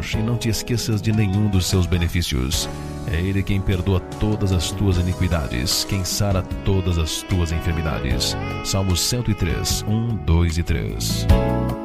Senhor e não te esqueças de nenhum dos seus benefícios. É Ele quem perdoa todas as tuas iniquidades, quem sara todas as tuas enfermidades. Salmos 103, 1, 2 e 3.